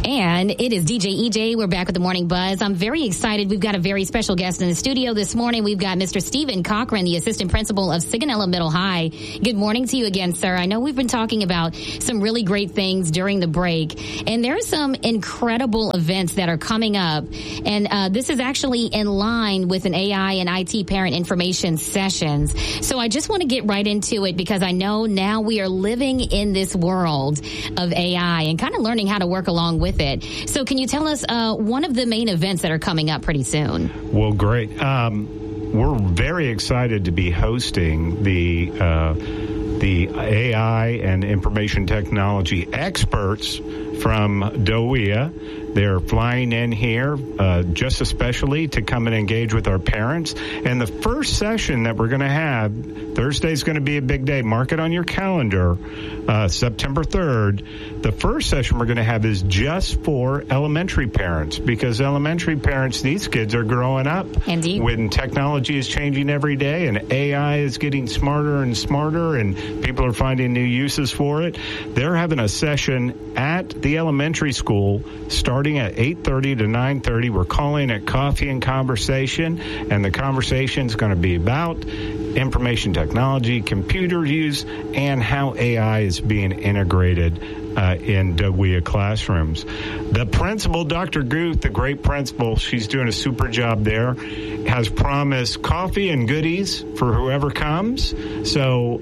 And it is DJ EJ. We're back with the Morning Buzz. I'm very excited. We've got a very special guest in the studio this morning. We've got Mr. Stephen Cochran, the assistant principal of Sigonella Middle High. Good morning to you again, sir. I know we've been talking about some really great things during the break, and there are some incredible events that are coming up. And this is actually in line with an AI and IT parent information sessions. So I just want to get right into it because I know now we are living in this world of AI and kind of learning how to work along with it. So can you tell us one of the main events that are coming up pretty soon? Well, great. We're very excited to be hosting the AI and information technology experts from DOEA. They're flying in here just especially to come and engage with our parents. And the first session that we're going to have, Thursday's going to be a big day. Mark it on your calendar, September 3rd. The first session we're going to have is just for elementary parents because elementary parents, these kids are growing up. Indeed. When technology is changing every day and AI is getting smarter and smarter and people are finding new uses for it. They're having a session at the elementary school starting at 8:30 to 9:30. We're calling it Coffee and Conversation, and the conversation is going to be about information technology, computer use, and how AI is being integrated in DOEA classrooms. The principal, Dr. Guth, the great principal, she's doing a super job there, has promised coffee and goodies for whoever comes. So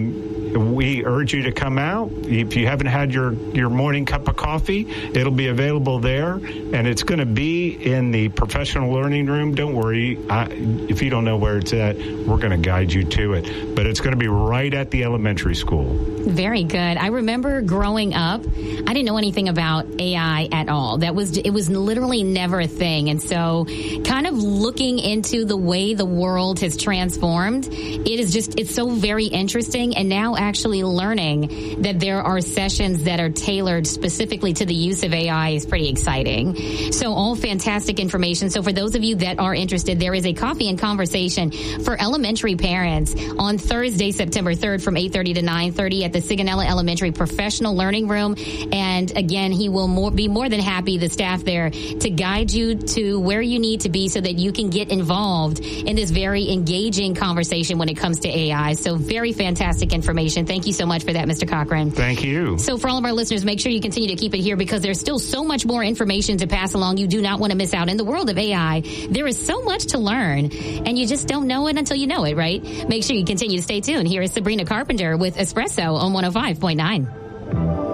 we urge you to come out. If you haven't had your morning cup of coffee, it'll be available there, and it's going to be in the professional learning room. Don't worry. If you don't know where it's at, we're going to guide you to it. But it's going to be right at the elementary school. Very good. I remember growing up, I didn't know anything about AI at all. It was literally never a thing. And so kind of looking into the way the world has transformed, it's so very interesting. And now actually learning that there are sessions that are tailored specifically to the use of AI is pretty exciting. So all fantastic information. So for those of you that are interested, there is a coffee and conversation for elementary parents on Thursday, September 3rd from 8:30 to 9:30 at the Sigonella Elementary Professional Learning Room. And again, he will be more than happy, the staff there, to guide you to where you need to be so that you can get involved in this very engaging conversation when it comes to AI. So very fantastic information. Thank you so much for that, Mr. Cochran. Thank you. So for all of our listeners, make sure you continue to keep it here because there's still so much more information to pass along. You do not want to miss out. In the world of AI, there is so much to learn, and you just don't know it until you know it, right? Make sure you continue to stay tuned. Here is Sabrina Carpenter with Espresso on 105.9.